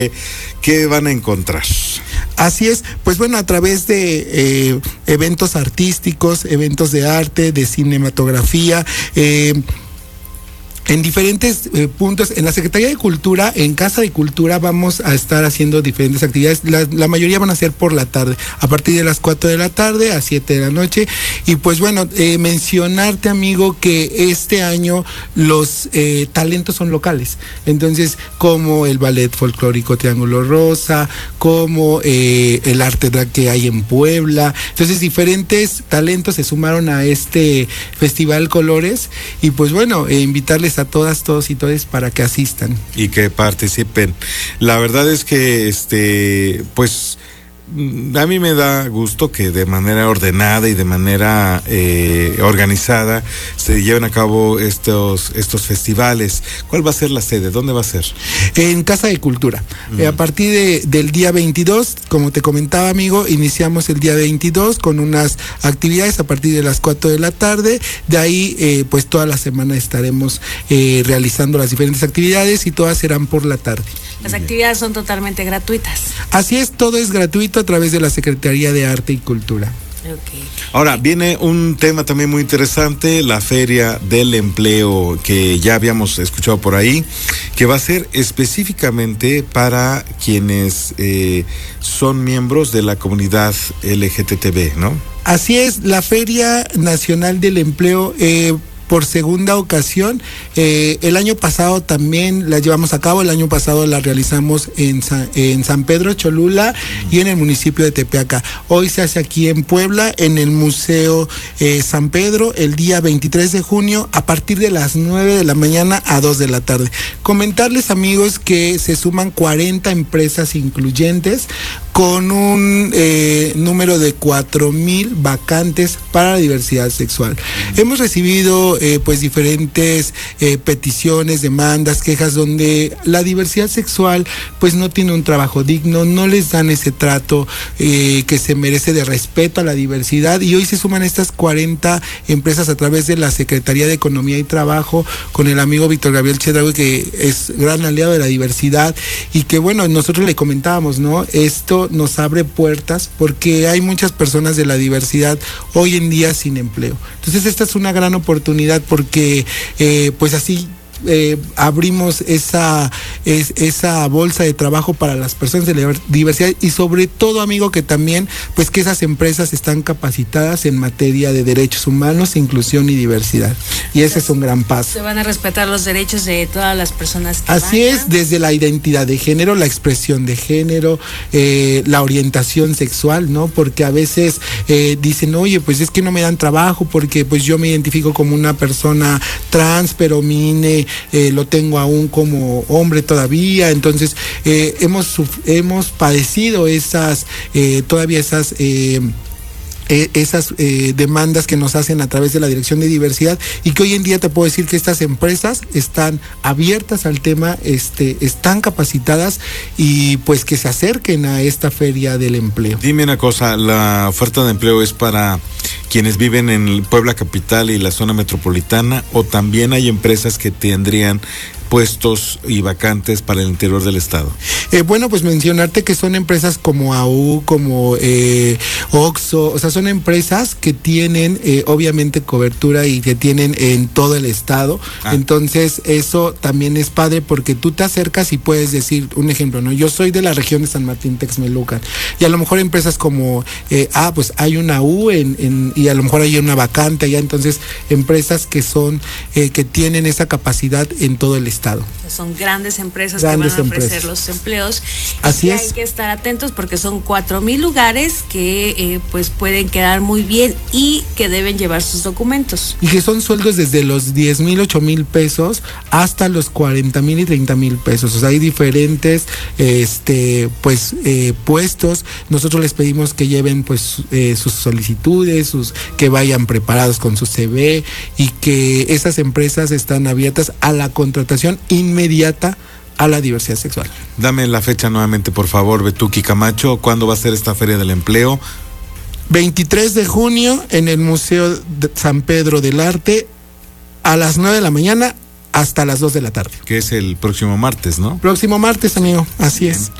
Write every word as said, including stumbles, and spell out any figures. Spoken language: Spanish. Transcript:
¿Qué van a encontrar? Así es, pues bueno, a través de eh, eventos artísticos, eventos de arte, de cinematografía, eh, en diferentes eh, puntos, en la Secretaría de Cultura, en Casa de Cultura, vamos a estar haciendo diferentes actividades. La, la mayoría van a ser por la tarde, a partir de las cuatro de la tarde a siete de la noche. Y pues bueno, eh, mencionarte, amigo, que este año los eh, talentos son locales. Entonces, como el ballet folclórico Triángulo Rosa, como eh, el arte drag que hay en Puebla. Entonces, diferentes talentos se sumaron a este Festival Colores. Y pues bueno, eh, invitarles a todas, todos y todas para que asistan y que participen. La verdad es que este pues a mí me da gusto que de manera ordenada y de manera eh, organizada se lleven a cabo estos estos festivales. ¿Cuál va a ser la sede? ¿Dónde va a ser? En Casa de Cultura. Uh-huh. Eh, a partir de, del día veintidós, como te comentaba, amigo, iniciamos el día veintidós con unas actividades a partir de las cuatro de la tarde. De ahí, eh, pues toda la semana estaremos eh, realizando las diferentes actividades y todas serán por la tarde. Las actividades son totalmente gratuitas. Así es, todo es gratuito a través de la Secretaría de Arte y Cultura. Okay. Ahora, viene un tema también muy interesante, la Feria del Empleo, que ya habíamos escuchado por ahí, que va a ser específicamente para quienes eh, son miembros de la comunidad L G B T, ¿no? Así es, la Feria Nacional del Empleo, eh, por segunda ocasión. Eh, el año pasado también la llevamos a cabo, el año pasado la realizamos en San, en San Pedro Cholula y en el municipio de Tepeaca. Hoy se hace aquí en Puebla, en el Museo eh, San Pedro, el día veintitrés de junio, a partir de las nueve de la mañana a dos de la tarde. Comentarles, amigos, que se suman cuarenta empresas incluyentes con un eh, número de cuatro mil vacantes para la diversidad sexual. Mm. Hemos recibido eh, pues diferentes eh, peticiones, demandas, quejas donde la diversidad sexual pues no tiene un trabajo digno, no les dan ese trato eh, que se merece de respeto a la diversidad, y hoy se suman estas cuarenta empresas a través de la Secretaría de Economía y Trabajo con el amigo Víctor Gabriel Chedraui, que es gran aliado de la diversidad, y que bueno, nosotros le comentábamos, ¿no? Esto nos abre puertas porque hay muchas personas de la diversidad hoy en día sin empleo. Entonces esta es una gran oportunidad porque eh, pues así Eh, abrimos esa es, esa bolsa de trabajo para las personas de la diversidad, y sobre todo, amigo, que también pues que esas empresas están capacitadas en materia de derechos humanos, inclusión y diversidad, y ese es un gran paso. Se van a respetar los derechos de todas las personas que Así vayan. es, desde la identidad de género, la expresión de género, eh, la orientación sexual, ¿no? Porque a veces eh, dicen, oye, pues es que no me dan trabajo porque pues yo me identifico como una persona trans, pero mi I N E Eh, lo tengo aún como hombre todavía. Entonces eh, hemos hemos padecido esas eh, todavía esas eh, Eh, esas eh, demandas que nos hacen a través de la Dirección de Diversidad, y que hoy en día te puedo decir que estas empresas están abiertas al tema, este, están capacitadas, y pues que se acerquen a esta Feria del Empleo. Dime una cosa, ¿la oferta de empleo es para quienes viven en Puebla capital y la zona metropolitana, o también hay empresas que tendrían puestos y vacantes para el interior del estado? Eh, bueno, pues mencionarte que son empresas como A U, como eh, Oxxo, o sea, son empresas que tienen eh, obviamente cobertura y que tienen en todo el estado. Ah. Entonces eso también es padre porque tú te acercas y puedes decir, un ejemplo, ¿no? Yo soy de la región de San Martín Texmelucan, y a lo mejor empresas como, eh, ah, pues hay una U en, en, y a lo mejor hay una vacante allá. Entonces empresas que son, eh, que tienen esa capacidad en todo el estado. Son grandes empresas grandes que van a ofrecer empresas. los empleos. Así y es. Hay que estar atentos porque son cuatro mil lugares que eh, pues pueden quedar muy bien y que deben llevar sus documentos. Y que son sueldos desde los diez mil, ocho mil pesos hasta los cuarenta mil y treinta mil pesos. O sea, hay diferentes este pues eh, puestos. Nosotros les pedimos que lleven pues eh, sus solicitudes, sus que vayan preparados con su C V, y que esas empresas están abiertas a la contratación inmediata a la diversidad sexual. Dame la fecha nuevamente, por favor, Betuki Camacho. ¿Cuándo va a ser esta Feria del Empleo? veintitrés de junio en el Museo de San Pedro del Arte, a las nueve de la mañana hasta las dos de la tarde. Que es el próximo martes, ¿no? Próximo martes, amigo, así es.